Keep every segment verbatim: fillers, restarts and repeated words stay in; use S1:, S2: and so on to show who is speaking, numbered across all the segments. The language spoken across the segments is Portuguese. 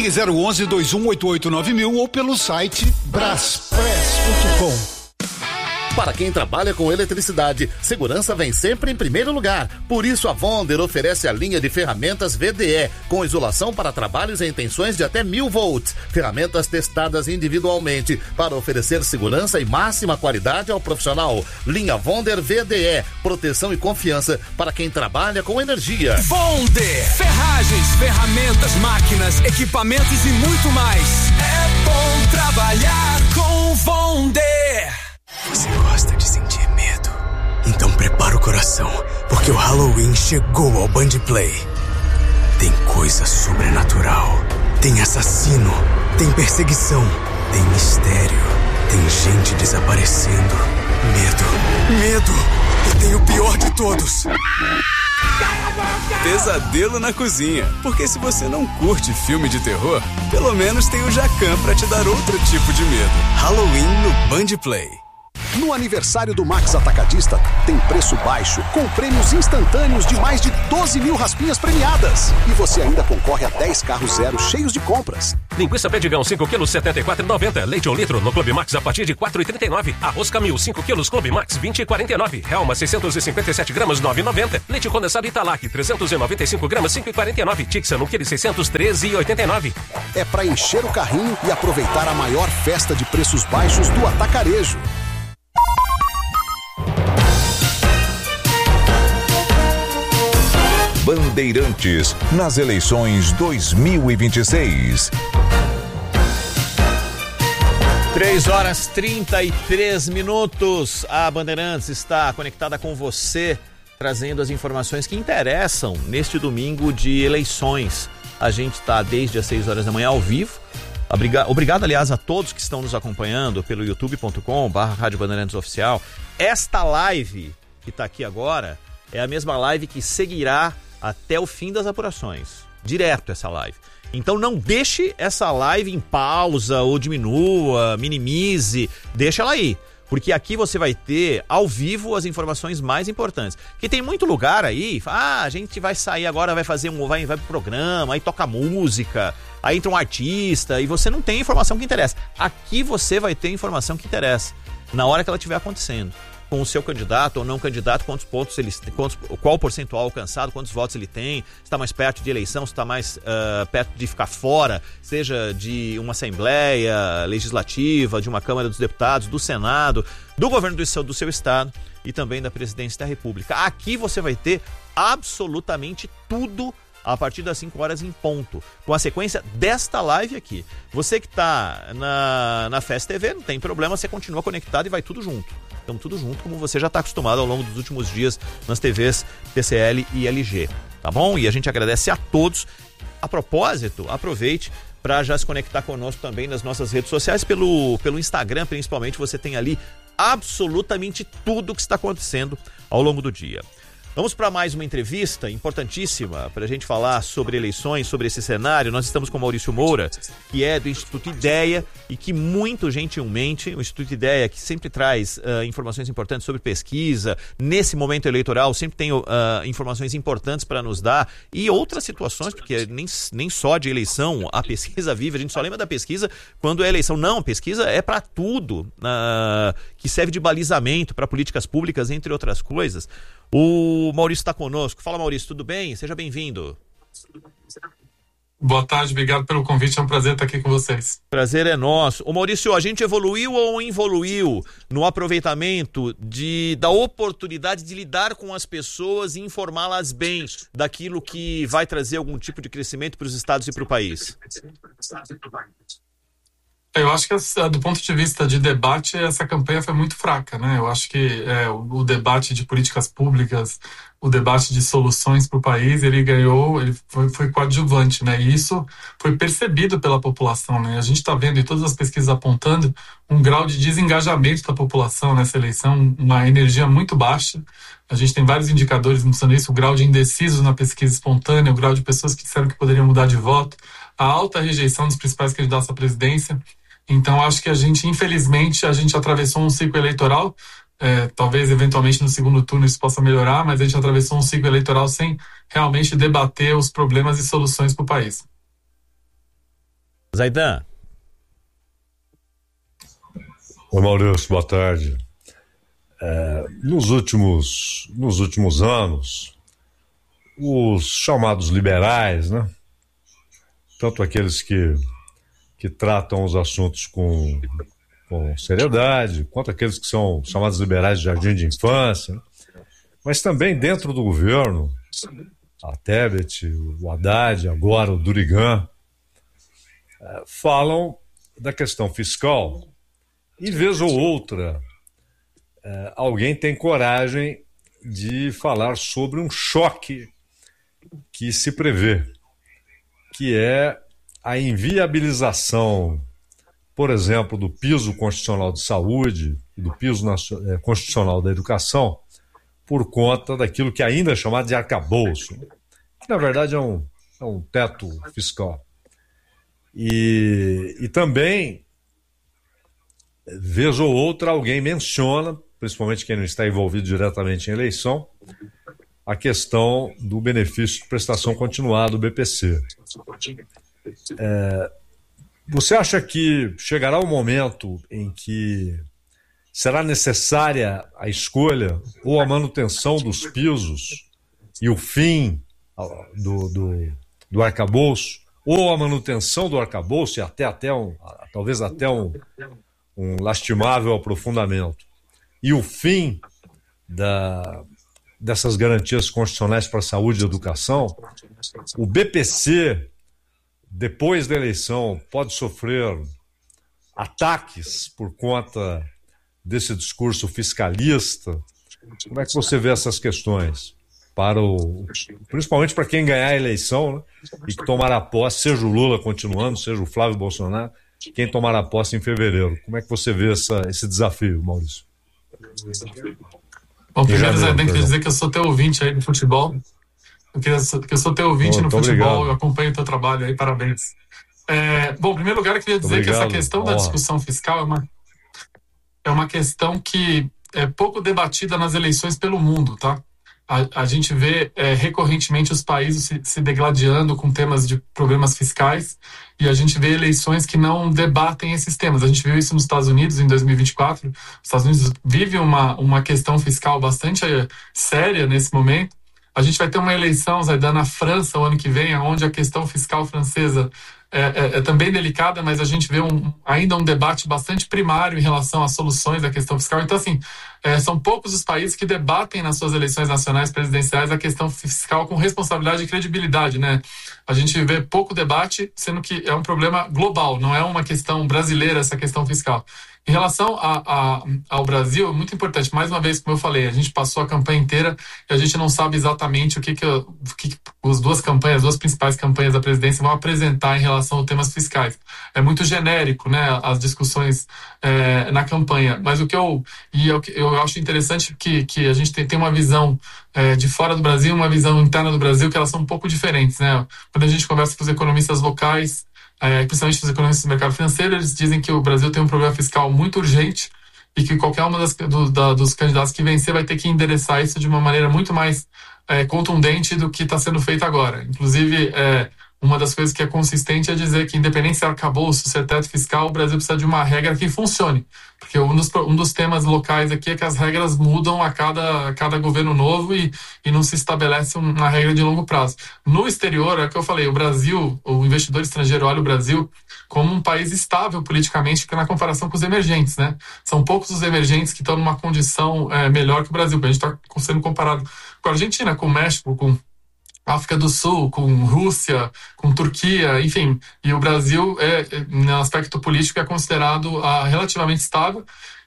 S1: Ligue zero onze, dois um oito oito nove mil ou pelo site braspress ponto com.
S2: Para quem trabalha com eletricidade, segurança vem sempre em primeiro lugar. Por isso, a Vonder oferece a linha de ferramentas V D E, com isolação para trabalhos em tensões de até mil volts. Ferramentas testadas individualmente para oferecer segurança e máxima qualidade ao profissional. Linha Vonder V D E, proteção e confiança para quem trabalha com energia.
S3: Vonder, ferragens, ferramentas, máquinas, equipamentos e muito mais. É bom trabalhar com Vonder.
S4: Você gosta de sentir medo? Então prepara o coração, porque o Halloween chegou ao Band Play. Tem coisa sobrenatural, tem assassino, tem perseguição, tem mistério, tem gente desaparecendo. Medo, medo, e tem o pior de todos.
S5: Pesadelo na cozinha, porque se você não curte filme de terror, pelo menos tem o Jacan pra te dar outro tipo de medo. Halloween no Band Play.
S6: No aniversário do Max Atacadista, tem preço baixo, com prêmios instantâneos de mais de doze mil raspinhas premiadas. E você ainda concorre a dez carros zero cheios de compras.
S7: Linguiça Perdigão cinco quilos, setenta e quatro reais e noventa centavos. Leite um litro no Clube Max a partir de quatro reais e trinta e nove centavos. Arroz Camil cinco quilos, Clube Max vinte reais e quarenta e nove centavos. Helma seiscentos e cinquenta e sete gramas, nove reais e noventa centavos. Leite condensado Italac trezentos e noventa e cinco gramas, cinco reais e quarenta e nove centavos. Tixan um quilo seiscentos, treze reais e oitenta e nove centavos.
S6: É para encher o carrinho e aproveitar a maior festa de preços baixos do atacarejo.
S8: Bandeirantes nas eleições dois mil e vinte e seis.
S9: três horas e trinta e três minutos. A Bandeirantes está conectada com você, trazendo as informações que interessam neste domingo de eleições. A gente está desde as seis horas da manhã ao vivo. Obrigado, obrigado, aliás, a todos que estão nos acompanhando pelo youtube ponto com barra Rádio Bandeirantes Oficial. Esta live que está aqui agora é a mesma live que seguirá até o fim das apurações. Direto essa live. Então não deixe essa live em pausa ou diminua, minimize, deixa ela aí. Porque aqui você vai ter ao vivo as informações mais importantes. Porque tem muito lugar aí, ah, a gente vai sair agora, vai fazer um, vai, vai pro programa, aí toca música, aí entra um artista e você não tem informação que interessa. Aqui você vai ter informação que interessa, na hora que ela estiver acontecendo. Com o seu candidato ou não candidato, quantos pontos ele quantos, qual o percentual alcançado, quantos votos ele tem, se está mais perto de eleição, se está mais uh, perto de ficar fora, seja de uma Assembleia Legislativa, de uma Câmara dos Deputados, do Senado, do governo do seu, do seu estado e também da Presidência da República. Aqui você vai ter absolutamente tudo a partir das cinco horas em ponto, com a sequência desta live aqui. Você que está na, na F E S T V, não tem problema, você continua conectado e vai tudo junto. Então tudo junto, como você já está acostumado ao longo dos últimos dias nas T Vs T C L e L G, tá bom? E a gente agradece a todos. A propósito, aproveite para já se conectar conosco também nas nossas redes sociais, pelo, pelo Instagram principalmente, você tem ali absolutamente tudo o que está acontecendo ao longo do dia. Vamos para mais uma entrevista importantíssima para a gente falar sobre eleições, sobre esse cenário. Nós estamos com Maurício Moura, que é do Instituto Ideia e que muito gentilmente, o Instituto Ideia que sempre traz uh, informações importantes sobre pesquisa, nesse momento eleitoral sempre tem uh, informações importantes para nos dar e outras situações, porque nem, nem só de eleição a pesquisa vive, a gente só lembra da pesquisa quando é eleição. Não, pesquisa é para tudo, uh, que serve de balizamento para políticas públicas, entre outras coisas. O Maurício está conosco. Fala, Maurício, tudo bem? Seja bem-vindo.
S10: Boa tarde, obrigado pelo convite, é um prazer estar aqui com vocês.
S9: Prazer é nosso. Ô Maurício, a gente evoluiu ou involuiu no aproveitamento de, da oportunidade de lidar com as pessoas e informá-las bem daquilo que vai trazer algum tipo de crescimento para os estados e para o país?
S10: Eu acho que, do ponto de vista de debate, essa campanha foi muito fraca, né? Eu acho que é, o, o debate de políticas públicas, o debate de soluções para o país, ele ganhou, ele foi, foi coadjuvante, né? E isso foi percebido pela população, né? A gente está vendo, e todas as pesquisas apontando, um grau de desengajamento da população nessa eleição, uma energia muito baixa. A gente tem vários indicadores mostrando isso, o grau de indecisos na pesquisa espontânea, o grau de pessoas que disseram que poderiam mudar de voto, a alta rejeição dos principais candidatos à presidência. Então, acho que a gente, infelizmente, a gente atravessou um ciclo eleitoral, é, talvez, eventualmente, no segundo turno isso possa melhorar, mas a gente atravessou um ciclo eleitoral sem realmente debater os problemas e soluções para o país.
S9: Zaidan.
S11: Oi, Maurício, boa tarde. É, nos últimos, nos últimos anos, os chamados liberais, né? Tanto aqueles que, que tratam os assuntos com, com seriedade, quanto aqueles que são chamados liberais de jardim de infância, né? Mas também dentro do governo, a Tebet, o Haddad, agora o Durigan, é, falam da questão fiscal e, vez ou outra, é, alguém tem coragem de falar sobre um choque que se prevê, que é a inviabilização, por exemplo, do piso constitucional de saúde e do piso constitucional da educação, por conta daquilo que ainda é chamado de arcabouço, que na verdade é um, é um teto fiscal. E, e também, vez ou outra, alguém menciona, principalmente quem não está envolvido diretamente em eleição, a questão do benefício de prestação continuada do B P C. É, você acha que chegará o momento em que será necessária a escolha ou a manutenção dos pisos e o fim do, do, do arcabouço, ou a manutenção do arcabouço e até, até um, talvez até um, um lastimável aprofundamento, e o fim da, dessas garantias constitucionais para a saúde e educação? O B P C, depois da eleição, pode sofrer ataques por conta desse discurso fiscalista? Como é que você vê essas questões? Para o, principalmente para quem ganhar a eleição, né? E que tomará posse, seja o Lula continuando, seja o Flávio Bolsonaro, quem tomará posse em fevereiro. Como é que você vê essa, esse desafio, Maurício?
S10: Bom, primeiro, Zé, tem que dizer que eu sou teu ouvinte aí no futebol. Eu, queria, que eu sou teu ouvinte oh, no futebol, obrigado. Eu acompanho o teu trabalho aí, parabéns. É, bom, em primeiro lugar, eu queria dizer obrigado. que essa questão oh. da discussão fiscal é uma, é uma questão que é pouco debatida nas eleições pelo mundo, tá? A, a gente vê é, recorrentemente os países se, se degladiando com temas de problemas fiscais, e a gente vê eleições que não debatem esses temas. A gente viu isso nos Estados Unidos em dois mil e vinte e quatro. Os Estados Unidos vive uma, uma questão fiscal bastante é, séria nesse momento. A gente vai ter uma eleição, Zaidan, na França o ano que vem, onde a questão fiscal francesa é, é, é também delicada, mas a gente vê um, ainda um debate bastante primário em relação às soluções da questão fiscal. Então, assim, é, são poucos os países que debatem nas suas eleições nacionais presidenciais a questão fiscal com responsabilidade e credibilidade, né? A gente vê pouco debate, sendo que é um problema global, não é uma questão brasileira essa questão fiscal. Em relação a, a, ao Brasil, é muito importante, mais uma vez, como eu falei, a gente passou a campanha inteira e a gente não sabe exatamente o que, que, o que, que as duas campanhas, as duas principais campanhas da presidência vão apresentar em relação a temas fiscais. É muito genérico, né, as discussões é, na campanha, mas o que eu, e eu, eu acho interessante que, que a gente tem, tem uma visão é, de fora do Brasil, uma visão interna do Brasil, que elas são um pouco diferentes, né? Quando a gente conversa com os economistas locais, É, principalmente os economistas do mercado financeiro, eles dizem que o Brasil tem um problema fiscal muito urgente e que qualquer um das, do, da, dos candidatos que vencer vai ter que endereçar isso de uma maneira muito mais é, contundente do que está sendo feito agora. Inclusive, é, uma das coisas que é consistente é dizer que, independente se é arcabouço, se é teto fiscal, o Brasil precisa de uma regra que funcione. Porque um dos, um dos temas locais aqui é que as regras mudam a cada, a cada governo novo e, e não se estabelece uma regra de longo prazo. No exterior, é o que eu falei, o Brasil, o investidor estrangeiro olha o Brasil como um país estável politicamente na comparação com os emergentes, né? São poucos os emergentes que estão numa condição é, melhor que o Brasil. A gente está sendo comparado com a Argentina, com o México, com África do Sul, com Rússia, com Turquia, enfim. E o Brasil, é, no aspecto político, é considerado ah, relativamente estável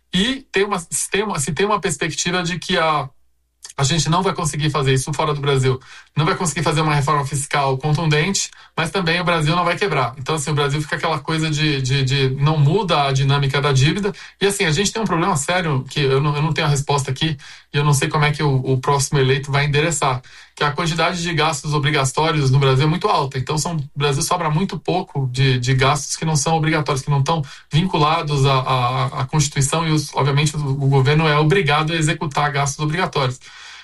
S10: e tem uma, se, tem uma, se tem uma perspectiva de que a, a gente não vai conseguir fazer isso fora do Brasil. Não vai conseguir fazer uma reforma fiscal contundente, mas também o Brasil não vai quebrar. Então, assim, o Brasil fica aquela coisa de, de, de não muda a dinâmica da dívida. E, assim, a gente tem um problema sério, que eu não, eu não tenho a resposta aqui, e eu não sei como é que o, o próximo eleito vai endereçar, que a quantidade de gastos obrigatórios no Brasil é muito alta. Então, são, o Brasil sobra muito pouco de, de gastos que não são obrigatórios, que não estão vinculados à, à, à Constituição, e, os, obviamente, o, o governo é obrigado a executar gastos obrigatórios.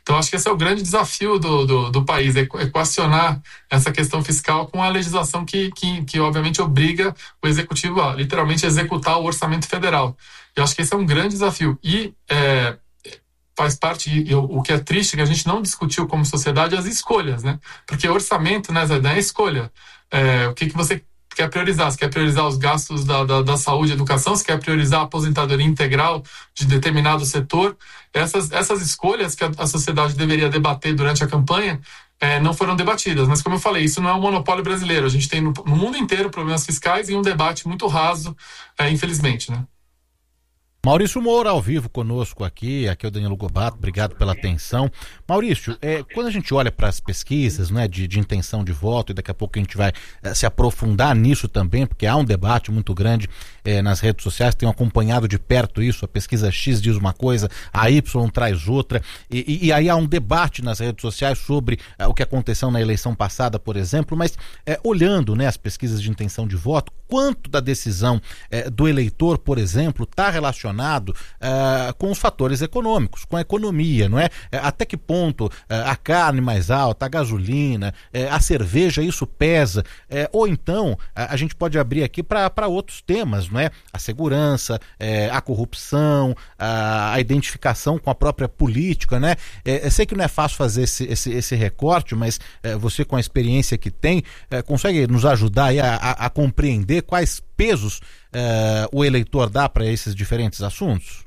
S10: Então, acho que esse é o grande desafio do, do, do país, é equacionar essa questão fiscal com a legislação que, que, que, obviamente, obriga o executivo a, literalmente, executar o orçamento federal. Eu acho que esse é um grande desafio. E é, faz parte, e o, o que é triste, é que a gente não discutiu como sociedade as escolhas, né? Porque orçamento, né, Zé, é escolha. É, o que, que você quer priorizar? Você quer priorizar os gastos da, da, da saúde e educação? Você quer priorizar a aposentadoria integral de determinado setor? Essas, essas escolhas que a, a sociedade deveria debater durante a campanha é, não foram debatidas. Mas, como eu falei, isso não é um monopólio brasileiro. A gente tem no, no mundo inteiro problemas fiscais e um debate muito raso, é, infelizmente, né?
S12: Maurício Moura, ao vivo conosco aqui, aqui é o Danilo Gobato, obrigado pela atenção. Maurício, é, quando a gente olha para as pesquisas, né, de, de intenção de voto, e daqui a pouco a gente vai é, se aprofundar nisso também, porque há um debate muito grande é, nas redes sociais, tenho acompanhado de perto isso, a pesquisa X diz uma coisa, a Y traz outra, e, e, e aí há um debate nas redes sociais sobre é, o que aconteceu na eleição passada, por exemplo, mas é, olhando, né, as pesquisas de intenção de voto, quanto da decisão é, do eleitor, por exemplo, está relacionado Uh, com os fatores econômicos, com a economia, não é? Uh, até que ponto uh, a carne mais alta, a gasolina, uh, a cerveja, isso pesa? Uh, ou então, uh, a gente pode abrir aqui para outros temas, não é? A segurança, uh, a corrupção, uh, a identificação com a própria política, né? Uh, eu sei que não é fácil fazer esse, esse, esse recorte, mas uh, você, com a experiência que tem, uh, consegue nos ajudar aí a, a, a compreender quais pesos Uh, o eleitor dá para esses diferentes assuntos?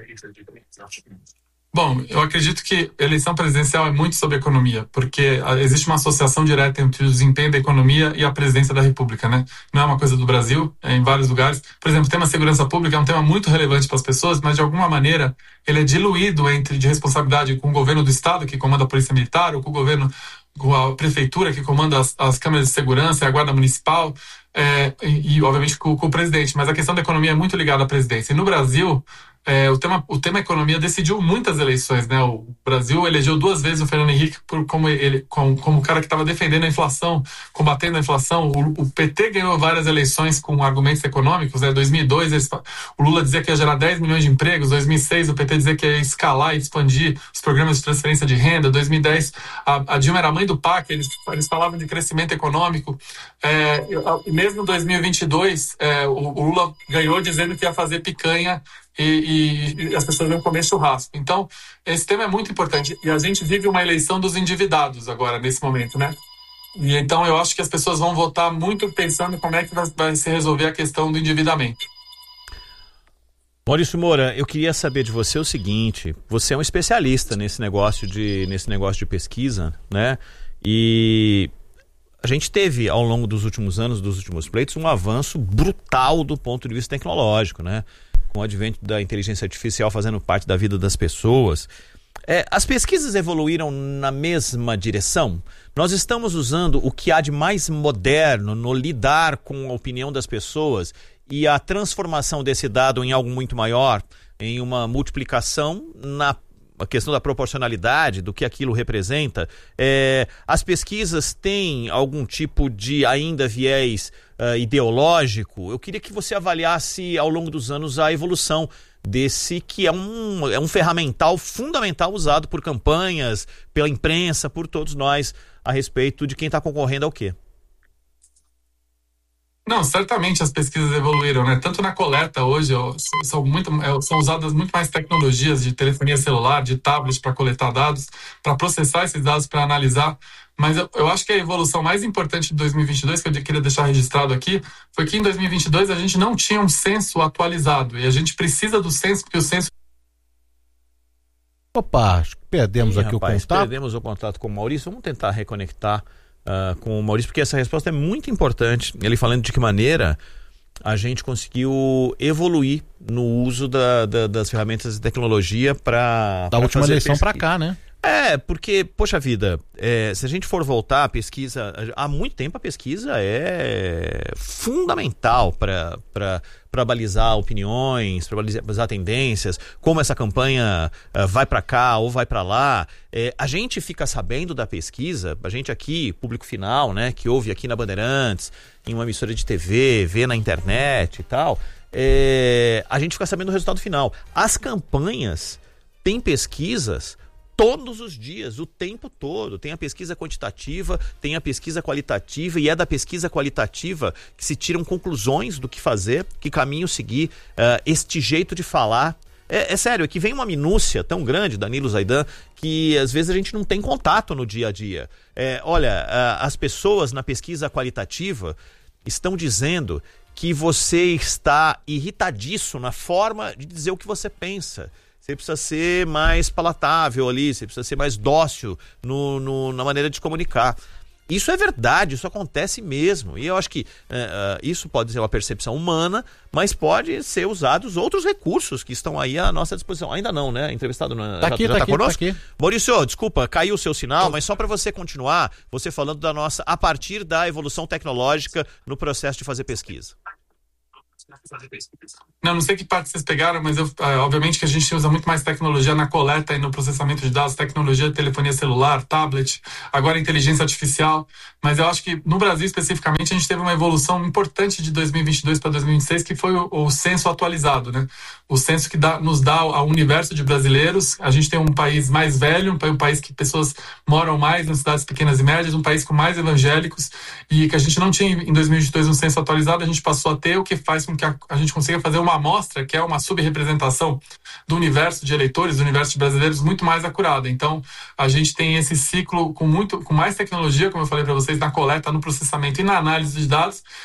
S10: Bom, eu acredito que a eleição presidencial é muito sobre economia, porque existe uma associação direta entre o desempenho da economia e a presidência da República, né? Não é uma coisa do Brasil, é em vários lugares. Por exemplo, o tema segurança pública é um tema muito relevante para as pessoas, mas de alguma maneira ele é diluído entre de responsabilidade com o governo do Estado, que comanda a Polícia Militar, ou com o governo, com a prefeitura, que comanda as, as câmeras de segurança e a guarda municipal, é, e, e obviamente com, com o presidente. Mas a questão da economia é muito ligada à presidência. E no Brasil, é, o, tema, o tema economia decidiu muitas eleições, né? O Brasil elegeu duas vezes o Fernando Henrique por, como, ele, como, como o cara que estava defendendo a inflação, combatendo a inflação. O, o P T ganhou várias eleições com argumentos econômicos, né? Em dois mil e dois, eles, o Lula dizia que ia gerar dez milhões de empregos. Em dois mil e seis, o P T dizia que ia escalar e expandir os programas de transferência de renda. Em dois mil e dez, a, a Dilma era a mãe do P A C, eles, eles falavam de crescimento econômico. É, e mesmo em dois mil e vinte e dois, é, o, o Lula ganhou dizendo que ia fazer picanha E, e, e as pessoas vão comer churrasco. Então, esse tema é muito importante. E a gente vive uma eleição dos endividados agora, nesse momento, né? E então eu acho que as pessoas vão votar muito pensando em como é que vai, vai se resolver a questão do endividamento.
S9: Maurício Moura, eu queria saber de você o seguinte: você é um especialista nesse negócio de, nesse negócio de pesquisa, né? E a gente teve, ao longo dos últimos anos, dos últimos pleitos, um avanço brutal do ponto de vista tecnológico, né? Com o advento da inteligência artificial fazendo parte da vida das pessoas. É, as pesquisas evoluíram na mesma direção? Nós estamos usando o que há de mais moderno no lidar com a opinião das pessoas e a transformação desse dado em algo muito maior, em uma multiplicação na a questão da proporcionalidade, do que aquilo representa. É, as pesquisas têm algum tipo de ainda viés uh, ideológico? Eu queria que você avaliasse ao longo dos anos a evolução desse que é um, é um ferramental fundamental usado por campanhas, pela imprensa, por todos nós, a respeito de quem está concorrendo ao quê.
S10: Não, certamente as pesquisas evoluíram, né? Tanto na coleta hoje, ó, são, muito, são usadas muito mais tecnologias de telefonia celular, de tablet para coletar dados, para processar esses dados, para analisar. Mas eu, eu acho que a evolução mais importante de dois mil e vinte e dois, que eu queria deixar registrado aqui, foi que em dois mil e vinte e dois a gente não tinha um censo atualizado. E a gente precisa do censo, porque o censo...
S12: Opa, acho que perdemos
S9: Ih,
S12: aqui
S9: rapaz,
S12: o contato.
S9: Perdemos o contato com o Maurício. Vamos tentar reconectar Uh, com o Maurício, porque essa resposta é muito importante. Ele falando de que maneira a gente conseguiu evoluir no uso da, da, das ferramentas de tecnologia para
S12: da última eleição para cá, né?
S9: É, porque, poxa vida, é, se a gente for voltar à pesquisa, há muito tempo a pesquisa é fundamental para para balizar opiniões, para balizar tendências, como essa campanha uh, vai para cá ou vai para lá. É, a gente fica sabendo da pesquisa, a gente aqui, público final, né, que ouve aqui na Bandeirantes, em uma emissora de T V, vê na internet e tal, é, a gente fica sabendo do resultado final. As campanhas têm pesquisas todos os dias, o tempo todo. Tem a pesquisa quantitativa, tem a pesquisa qualitativa, e é da pesquisa qualitativa que se tiram conclusões do que fazer, que caminho seguir, uh, este jeito de falar. É, é sério, é que vem uma minúcia tão grande, Danilo Zaidan, que às vezes a gente não tem contato no dia a dia. É, olha, uh, as pessoas na pesquisa qualitativa estão dizendo que você está irritadiço na forma de dizer o que você pensa. Você precisa ser mais palatável ali, você precisa ser mais dócil no, no, na maneira de comunicar. Isso é verdade, isso acontece mesmo. E eu acho que uh, isso pode ser uma percepção humana, mas pode ser usados outros recursos que estão aí à nossa disposição. Ainda não, né? Entrevistado não,
S12: tá aqui,
S9: já
S12: tá,
S9: tá
S12: aqui,
S9: conosco?
S12: tá aqui.
S9: Maurício, desculpa, caiu o seu sinal, mas só para você continuar, você falando da nossa, a partir da evolução tecnológica no processo de fazer pesquisa.
S10: Não, não sei que parte vocês pegaram, mas eu, obviamente que a gente usa muito mais tecnologia na coleta e no processamento de dados, tecnologia de telefonia celular, tablet, agora inteligência artificial, mas eu acho que no Brasil especificamente a gente teve uma evolução importante de dois mil e vinte e dois para dois mil e vinte e seis, que foi o, o censo atualizado, né? O censo que dá, nos dá ao universo de brasileiros. A gente tem um país mais velho, um país que pessoas moram mais nas cidades pequenas e médias, um país com mais evangélicos, e que a gente não tinha em dois mil e vinte e dois um censo atualizado, a gente passou a ter, o que faz com que a, a gente consiga fazer uma amostra, que é uma subrepresentação do universo de eleitores, do universo de brasileiros, muito mais acurada. Então, a gente tem esse ciclo com, muito, com mais tecnologia, como eu falei para vocês, na coleta, no processamento e na análise de dados,